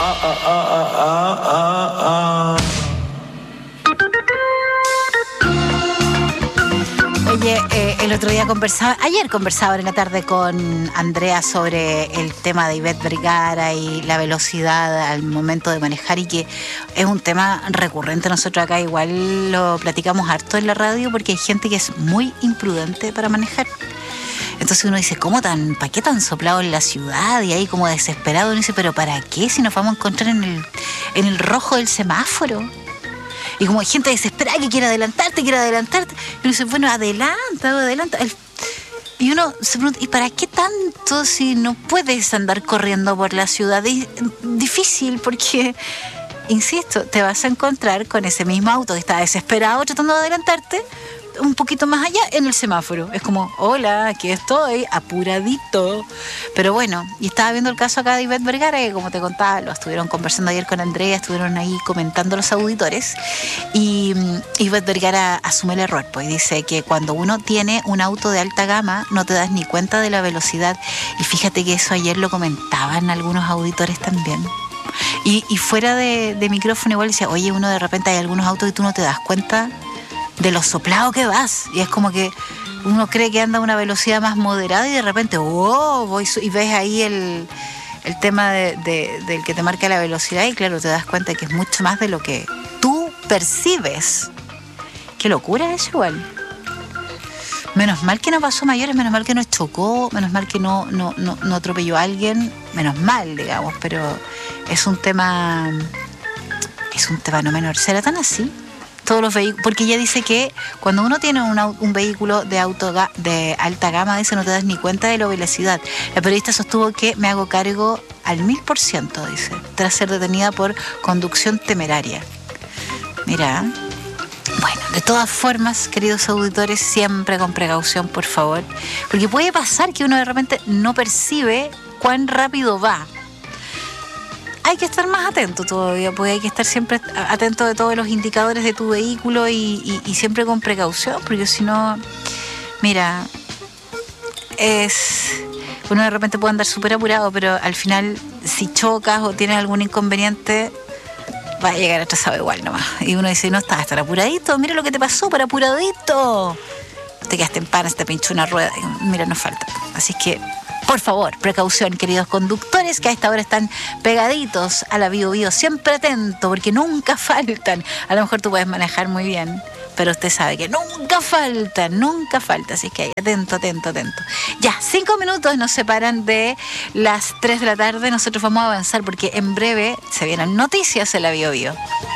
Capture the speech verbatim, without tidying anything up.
ah, ah, ah, ah, ah, ah. Oye, eh, el otro día conversaba, ayer conversaba en la tarde con Andrea sobre el tema de Ivette Vergara y la velocidad al momento de manejar, y que es un tema recurrente. Nosotros acá igual lo platicamos harto en la radio porque hay gente que es muy imprudente para manejar. Entonces uno dice, ¿cómo tan, para qué tan soplado en la ciudad? Y ahí como desesperado uno dice, ¿pero para qué si nos vamos a encontrar en el, en el rojo del semáforo? Y como hay gente desesperada que quiere adelantarte, quiere adelantarte. Y uno dice, bueno, adelanta, adelanta. Y uno se pregunta, ¿y para qué tanto si no puedes andar corriendo por la ciudad? Es difícil porque, insisto, te vas a encontrar con ese mismo auto que está desesperado tratando de adelantarte un poquito más allá en el semáforo. Es como, hola, aquí estoy, apuradito. Pero bueno, y estaba viendo el caso acá de Ivette Vergara, que como te contaba, lo estuvieron conversando ayer con Andrea, estuvieron ahí comentando los auditores, y um, Ivette Vergara asume el error, pues dice que cuando uno tiene un auto de alta gama no te das ni cuenta de la velocidad, y fíjate que eso ayer lo comentaban algunos auditores también. Y, y fuera de, de micrófono igual decía, oye, uno de repente hay algunos autos y tú no te das cuenta de lo soplado que vas, y es como que uno cree que anda a una velocidad más moderada y de repente, oh, voy, y ves ahí el, el tema de, de, del que te marca la velocidad, y claro, te das cuenta que es mucho más de lo que tú percibes. Qué locura eso igual. Menos mal que no pasó mayores, menos mal que no chocó, menos mal que no, no, no, no atropelló a alguien, menos mal, digamos, pero es un tema, es un tema no menor. ¿Será tan así? Todos los vehículos, porque ella dice que cuando uno tiene un, un vehículo de auto de alta gama, dice, no te das ni cuenta de la velocidad. La periodista sostuvo que me hago cargo al mil por ciento, dice, tras ser detenida por conducción temeraria. Mira, bueno, de todas formas, queridos auditores, siempre con precaución, por favor, porque puede pasar que uno de repente no percibe cuán rápido va. Hay que estar más atento todavía, porque hay que estar siempre atento de todos los indicadores de tu vehículo y, y, y siempre con precaución, porque si no, mira, es uno de repente puede andar súper apurado, pero al final, si chocas o tienes algún inconveniente, va a llegar atrasado igual nomás. Y uno dice, no estás tan apuradito, mira lo que te pasó, pero apuradito. Te quedaste en panas, te pinchó una rueda, y mira, nos falta. Así que, por favor, precaución, queridos conductores, que a esta hora están pegaditos a la Bio Bio, siempre atento, porque nunca faltan. A lo mejor tú puedes manejar muy bien, pero usted sabe que nunca faltan, nunca falta. Así que atento, atento, atento. Ya, cinco minutos nos separan de las tres de la tarde. Nosotros vamos a avanzar porque en breve se vienen noticias en la Bio Bio.